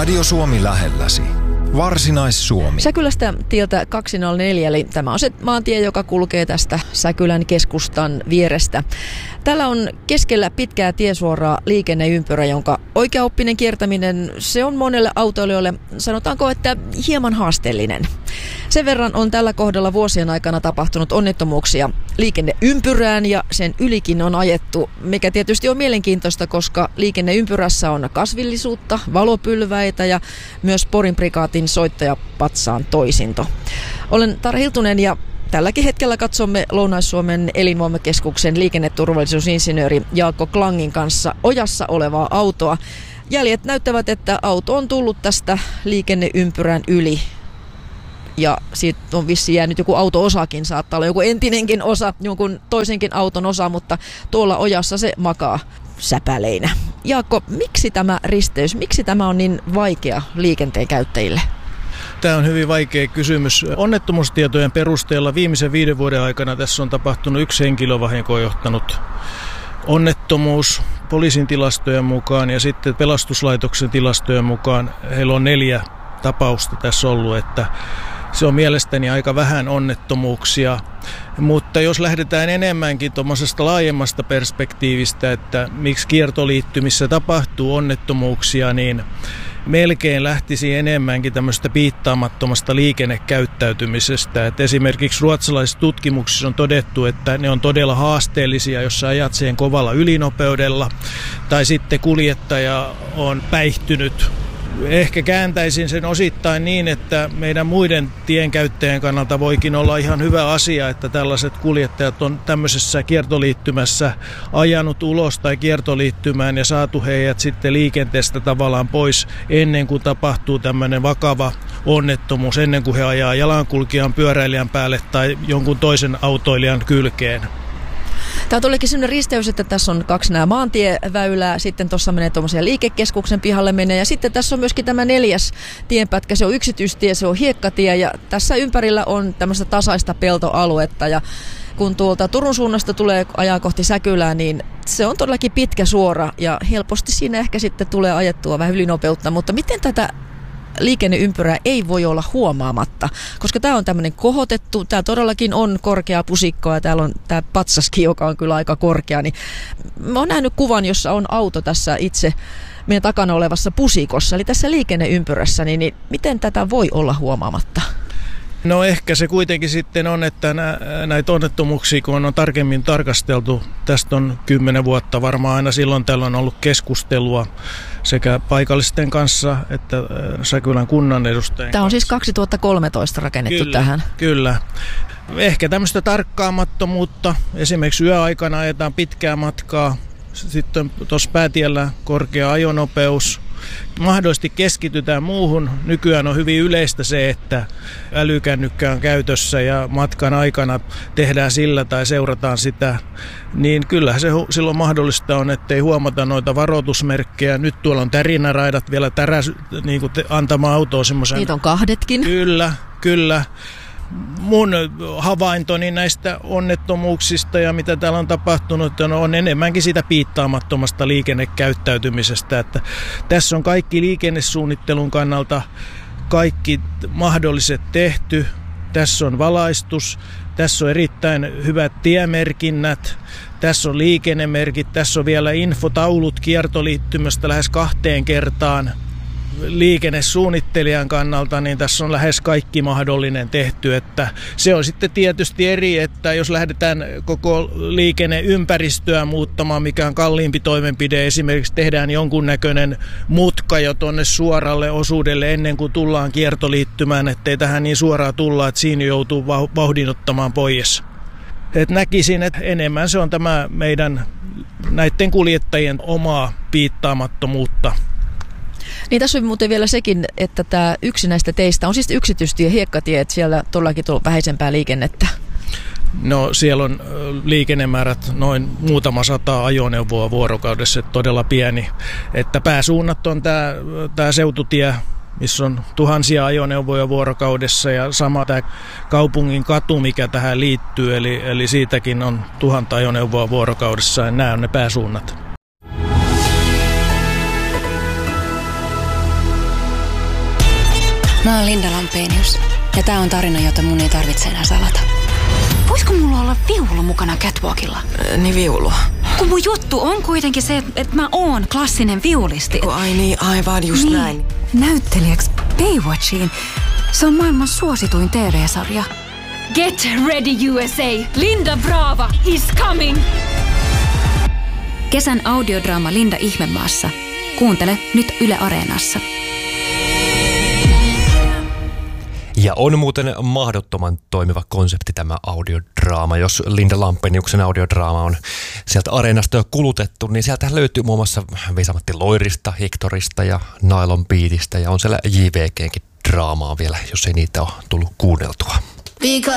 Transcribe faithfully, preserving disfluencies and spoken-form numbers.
Radio Suomi lähelläsi. Varsinais-Suomi. Säkylästä tieltä kaksisataaneljä, eli tämä on se maantie, joka kulkee tästä Säkylän keskustan vierestä. Täällä on keskellä pitkää tiesuoraa liikenneympyrä, jonka oikeaoppinen kiertäminen, se on monelle autoilijoille, sanotaanko, että hieman haasteellinen. Sen verran on tällä kohdalla vuosien aikana tapahtunut onnettomuuksia liikenneympyrään ja sen ylikin on ajettu, mikä tietysti on mielenkiintoista, koska liikenneympyrässä on kasvillisuutta, valopylväitä ja myös Porin prikaatin soittajapatsaan toisinto. Olen Tarja Hiltunen ja tälläkin hetkellä katsomme Lounais-Suomen elinvoimakeskuksen liikenneturvallisuusinsinööri Jaakko Klangin kanssa ojassa olevaa autoa. Jäljet näyttävät, että auto on tullut tästä liikenneympyrän yli. Ja siitä on vissiin jäänyt joku auto-osakin, saattaa olla joku entinenkin osa, jonkun toisenkin auton osa, mutta tuolla ojassa se makaa säpäleinä. Jaakko, miksi tämä risteys, miksi tämä on niin vaikea liikenteen käyttäjille? Tämä on hyvin vaikea kysymys. Onnettomuustietojen perusteella viimeisen viiden vuoden aikana tässä on tapahtunut yksi henkilövahinkoon johtanut onnettomuus poliisin tilastojen mukaan ja sitten pelastuslaitoksen tilastojen mukaan heillä on neljä tapausta tässä ollut, että se on mielestäni aika vähän onnettomuuksia, mutta jos lähdetään enemmänkin tuommoisesta laajemmasta perspektiivistä, että miksi kiertoliittymissä tapahtuu onnettomuuksia, niin melkein lähtisi enemmänkin tämmöistä piittaamattomasta liikennekäyttäytymisestä. Et esimerkiksi ruotsalaisissa tutkimuksissa on todettu, että ne on todella haasteellisia, jos sä ajat siihen kovalla ylinopeudella tai sitten kuljettaja on päihtynyt. Ehkä kääntäisin sen osittain niin, että meidän muiden tienkäyttäjien kannalta voikin olla ihan hyvä asia, että tällaiset kuljettajat on tämmöisessä kiertoliittymässä ajanut ulos tai kiertoliittymään ja saatu heidät sitten liikenteestä tavallaan pois ennen kuin tapahtuu tämmöinen vakava onnettomuus, ennen kuin he ajaa jalankulkijan, pyöräilijän päälle tai jonkun toisen autoilijan kylkeen. Tämä on todellakin sellainen risteys, että tässä on kaksi nämä maantieväylää, sitten tuossa menee tuommoisia liikekeskuksen pihalle menee ja sitten tässä on myöskin tämä neljäs tienpätkä, se on yksityistie, se on hiekkatie ja tässä ympärillä on tämmöistä tasaista peltoaluetta ja kun tuolta Turun suunnasta tulee ajaa kohti Säkylää, niin se on todellakin pitkä suora ja helposti siinä ehkä sitten tulee ajettua vähän ylinopeutta, mutta miten tätä liikenneympyrää ei voi olla huomaamatta, koska tämä on tämmöinen kohotettu, tämä todellakin on korkea pusikko ja täällä on tämä patsaskin, joka on kyllä aika korkea, niin mä oon nähnyt kuvan, jossa on auto tässä itse meidän takana olevassa pusikossa, eli tässä liikenneympyrässä, niin, niin miten tätä voi olla huomaamatta? No ehkä se kuitenkin sitten on, että nä, näitä onnettomuuksia, kun on tarkemmin tarkasteltu, tästä on kymmenen vuotta varmaan aina silloin tällöin on ollut keskustelua sekä paikallisten kanssa että Säkylän kunnan edustajien Tämä on kanssa. siis kaksituhattakolmetoista rakennettu kyllä, tähän. Kyllä. Ehkä tämmöistä tarkkaamattomuutta. Esimerkiksi yöaikana ajetaan pitkää matkaa. Sitten tuossa päätiellä korkea ajonopeus. Mahdollisesti keskitytään muuhun. Nykyään on hyvin yleistä se, että älykännykkä on käytössä ja matkan aikana tehdään sillä tai seurataan sitä. Niin kyllähän se silloin mahdollista on, ettei huomata noita varoitusmerkkejä. Nyt tuolla on tärinäraidat vielä täräs, niin kuin te, antamaan autoon semmoisen. Niitä on kahdetkin. Kyllä, kyllä. Mun havaintoni näistä onnettomuuksista ja mitä täällä on tapahtunut on enemmänkin siitä piittaamattomasta liikennekäyttäytymisestä. Että tässä on kaikki liikennesuunnittelun kannalta kaikki mahdolliset tehty. Tässä on valaistus, tässä on erittäin hyvät tiemerkinnät, tässä on liikennemerkit, tässä on vielä infotaulut kiertoliittymästä lähes kahteen kertaan. Liikennesuunnittelijan kannalta, niin tässä on lähes kaikki mahdollinen tehty, että se on sitten tietysti eri, että jos lähdetään koko liikenneympäristöä muuttamaan, mikä on kalliimpi toimenpide, esimerkiksi tehdään jonkunnäköinen mutka jo tuonne suoralle osuudelle ennen kuin tullaan kiertoliittymään, ettei tähän niin suoraan tulla, että siinä joutuu vauhdin ottamaan pois. Et näkisin, että enemmän se on tämä meidän näiden kuljettajien omaa piittaamattomuutta. Niin tässä on muuten vielä sekin, että tämä yksi näistä teistä on siis yksityistie, hiekkatie, että siellä todellakin on vähäisempää liikennettä. No siellä on liikennemäärät noin muutama sata ajoneuvoa vuorokaudessa, että todella pieni. Että pääsuunnat on tämä, tämä seututie, missä on tuhansia ajoneuvoja vuorokaudessa ja sama tämä kaupungin katu, mikä tähän liittyy, eli, eli siitäkin on tuhanta ajoneuvoa vuorokaudessa ja nämä on ne pääsuunnat. Mä oon Linda Lampenius ja tää on tarina, jota mun ei tarvitse enää salata. Voisiko mulla olla viulu mukana catwalkilla? Äh, niin viulu. Kun mun juttu on kuitenkin se, että mä oon klassinen viulisti. Oh, ai niin, aivan just niin. näin. Näyttelijäksi Baywatchiin. Se on maailman suosituin T V-sarja. Get ready U S A! Linda Brava is coming! Kesän audiodraama Linda Ihmemaassa. Kuuntele nyt Yle Areenassa. Ja on muuten mahdottoman toimiva konsepti tämä audiodraama. Jos Linda Lampeniuksen audiodraama on sieltä Areenasta jo kulutettu, niin sieltä löytyy muun muassa Vesa-Matti Loirista, Hectorista ja Nylon Beatistä. Ja on siellä J V G:nkin draamaa vielä, jos ei niitä ole tullut kuunneltua.